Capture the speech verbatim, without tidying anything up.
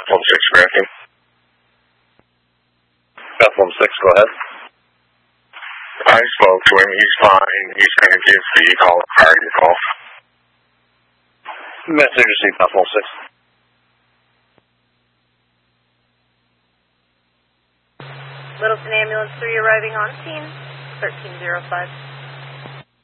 Bethlehem six, American. Bethlehem six, go ahead. I spoke to him. He's fine. He's going to give the call a priority call. Message received, Bethlehem six. Littleton Ambulance three arriving on scene, thirteen oh five.